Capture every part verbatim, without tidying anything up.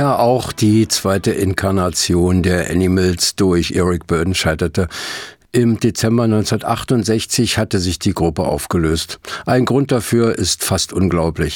Ja, auch die zweite Inkarnation der Animals durch Eric Burdon scheiterte. Im Dezember neunzehnhundertachtundsechzig hatte sich die Gruppe aufgelöst. Ein Grund dafür ist fast unglaublich.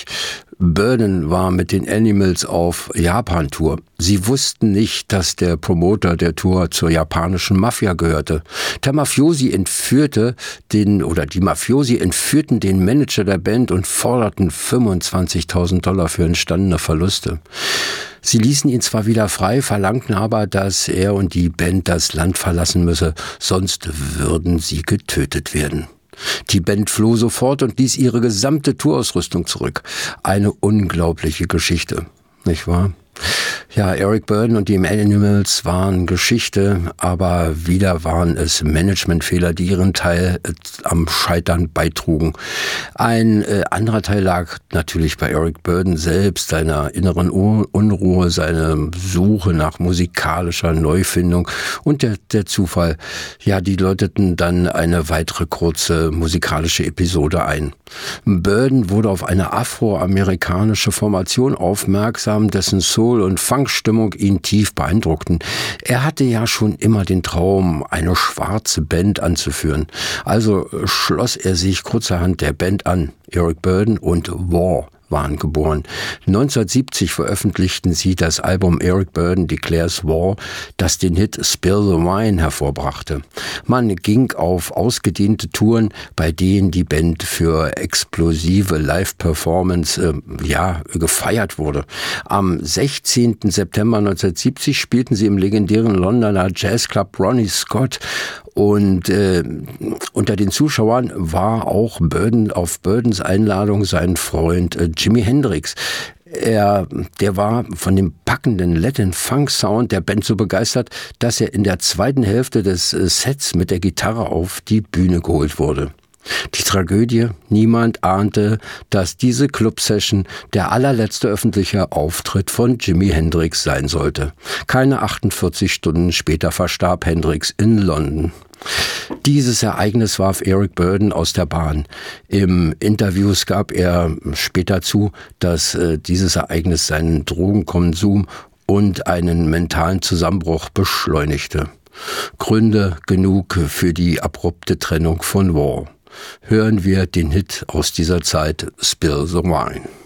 Burdon war mit den Animals auf Japan-Tour. Sie wussten nicht, dass der Promoter der Tour zur japanischen Mafia gehörte. Der Mafiosi entführte den, oder die Mafiosi entführten den Manager der Band und forderten fünfundzwanzigtausend Dollar für entstandene Verluste. Sie ließen ihn zwar wieder frei, verlangten aber, dass er und die Band das Land verlassen müsse, sonst würden sie getötet werden. Die Band floh sofort und ließ ihre gesamte Tourausrüstung zurück. Eine unglaubliche Geschichte, nicht wahr? Ja, Eric Burdon und die Animals waren Geschichte, aber wieder waren es Managementfehler, die ihren Teil äh, am Scheitern beitrugen. Ein äh, anderer Teil lag natürlich bei Eric Burdon selbst, seiner inneren Unruhe, seine Suche nach musikalischer Neufindung und der, der Zufall. Ja, die läuteten dann eine weitere kurze musikalische Episode ein. Burdon wurde auf eine afroamerikanische Formation aufmerksam, dessen Soul- und Funkstimmung ihn tief beeindruckten. Er hatte ja schon immer den Traum, eine schwarze Band anzuführen. Also schloss er sich kurzerhand der Band an. Eric Burdon und War waren geboren. neunzehnhundertsiebzig veröffentlichten sie das Album Eric Burdon Declares War, das den Hit Spill the Wine hervorbrachte. Man ging auf ausgedehnte Touren, bei denen die Band für explosive Live-Performance äh, ja, gefeiert wurde. Am sechzehnten September neunzehnhundertsiebzig spielten sie im legendären Londoner Jazzclub Ronnie Scott. Und äh, unter den Zuschauern war auch Burdon, auf Burdons Einladung sein Freund äh, Jimi Hendrix. Er, der war von dem packenden Latin-Funk-Sound der Band so begeistert, dass er in der zweiten Hälfte des äh, Sets mit der Gitarre auf die Bühne geholt wurde. Die Tragödie: Niemand ahnte, dass diese Club-Session der allerletzte öffentliche Auftritt von Jimi Hendrix sein sollte. Keine achtundvierzig Stunden später verstarb Hendrix in London. Dieses Ereignis warf Eric Burdon aus der Bahn. Im Interviews gab er später zu, dass äh, dieses Ereignis seinen Drogenkonsum und einen mentalen Zusammenbruch beschleunigte. Gründe genug für die abrupte Trennung von War. Hören wir den Hit aus dieser Zeit, Spill the Wine.